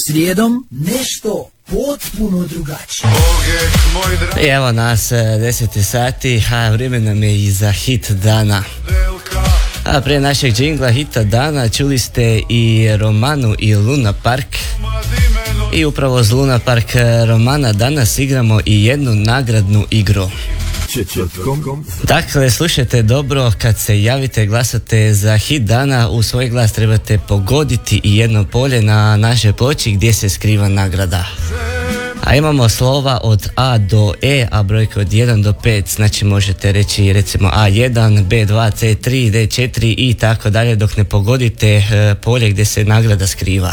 Srijedom nešto potpuno drugačije. I evo nas 10 sati, a vrijeme nam je i za hit dana. A prije našeg džingla hita dana čuli ste i Romanu i Luna Park. I upravo z Luna Park Romana danas igramo i jednu nagradnu igru. Dakle, slušajte dobro, kad se javite, glasate za hit dana, u svoj glas trebate pogoditi i jedno polje na našoj ploči gdje se skriva nagrada. A imamo slova od A do E, a brojke od 1 do 5, znači možete reći recimo A1, B2, C3, D4 i tako dalje dok ne pogodite polje gdje se nagrada skriva.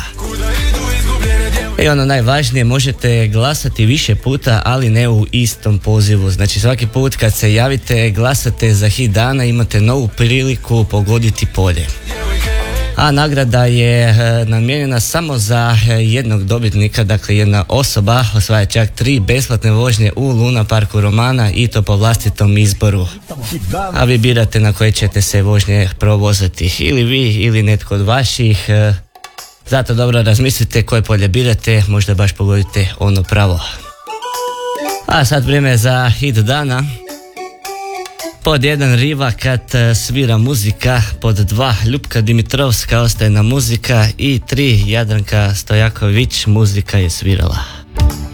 I ono najvažnije, možete glasati više puta, ali ne u istom pozivu. Znači svaki put kad se javite, glasate za hit dana, imate novu priliku pogoditi polje. A nagrada je namijenjena samo za jednog dobitnika, dakle jedna osoba osvaja čak 3 besplatne vožnje u Luna Parku Romana i to po vlastitom izboru. A vi birate na koje ćete se vožnje provozati, ili vi ili netko od vaših. Zato dobro razmislite koje polje birate, možda baš pogodite ono pravo. A sad vrijeme za hit dana. Pod 1 Riva kad svira muzika, pod 2 Ljupka Dimitrovska ostajna muzika i 3 Jadranka Stojaković muzika je svirala.